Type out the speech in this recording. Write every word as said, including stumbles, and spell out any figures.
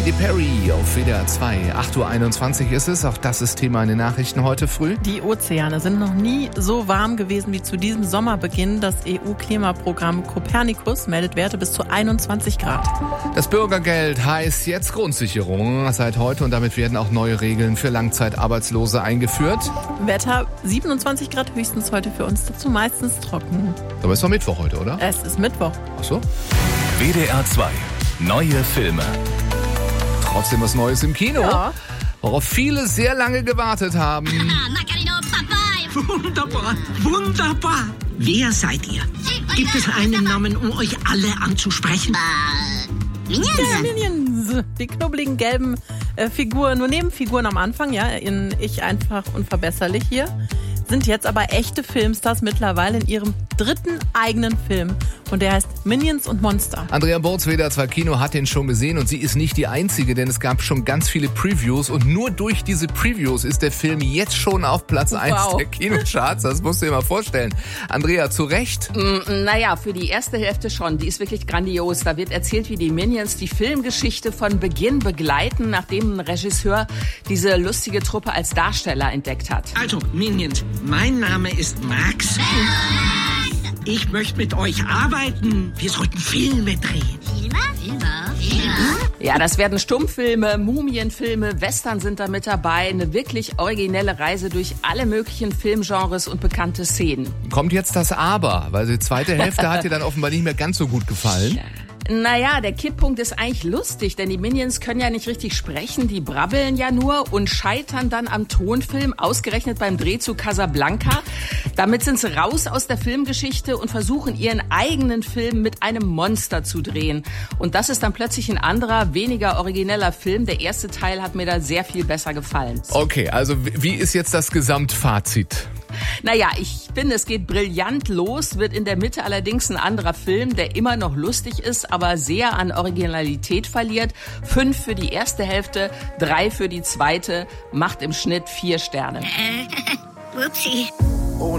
Katy Perry auf W D R zwei. acht Uhr einundzwanzig ist es. Auch das ist Thema in den Nachrichten heute früh. Die Ozeane sind noch nie so warm gewesen wie zu diesem Sommerbeginn. Das E U-Klimaprogramm Copernicus meldet Werte bis zu einundzwanzig Grad. Das Bürgergeld heißt jetzt Grundsicherung seit heute und damit werden auch neue Regeln für Langzeitarbeitslose eingeführt. Wetter siebenundzwanzig Grad höchstens heute für uns, dazu meistens trocken. Aber es ist doch Mittwoch heute, oder? Es ist Mittwoch. Ach so. W D R zwei. Neue Filme. Trotzdem was Neues im Kino, Ja. worauf viele sehr lange gewartet haben. Wunderbar, wunderbar. Wer seid ihr? Gibt es einen Namen, um euch alle anzusprechen? Ja, Minions. Die knubbeligen gelben äh, Figuren, nur Nebenfiguren am Anfang, ja, in Ich einfach unverbesserlich hier, sind jetzt aber echte Filmstars mittlerweile in ihrem dritten eigenen Film. Und der heißt Minions und Monster. Andrea Burz, W D R zwei Kino, hat den schon gesehen und sie ist nicht die Einzige, denn es gab schon ganz viele Previews und nur durch diese Previews ist der Film jetzt schon auf Platz Wow. eins der Kinocharts. Das musst du dir mal vorstellen. Andrea, zu Recht? Naja, für die erste Hälfte schon. Die ist wirklich grandios. Da wird erzählt, wie die Minions die Filmgeschichte von Beginn begleiten, nachdem ein Regisseur diese lustige Truppe als Darsteller entdeckt hat. Also, Minions, mein Name ist Max. Ich möchte mit euch arbeiten. Wir sollten Filme drehen. Ja, das werden Stummfilme, Mumienfilme, Western sind da mit dabei. Eine wirklich originelle Reise durch alle möglichen Filmgenres und bekannte Szenen. Kommt jetzt das Aber, weil die zweite Hälfte hat dir dann offenbar nicht mehr ganz so gut gefallen. Naja, der Kipppunkt ist eigentlich lustig, denn die Minions können ja nicht richtig sprechen, die brabbeln ja nur und scheitern dann am Tonfilm, ausgerechnet beim Dreh zu Casablanca. Damit sind sie raus aus der Filmgeschichte und versuchen ihren eigenen Film mit einem Monster zu drehen. Und das ist dann plötzlich ein anderer, weniger origineller Film. Der erste Teil hat mir da sehr viel besser gefallen. Okay, also wie ist jetzt das Gesamtfazit? Naja, ich finde, es geht brillant los, wird in der Mitte allerdings ein anderer Film, der immer noch lustig ist, aber sehr an Originalität verliert. Fünf für die erste Hälfte, drei für die zweite, macht im Schnitt vier Sterne. Upsi.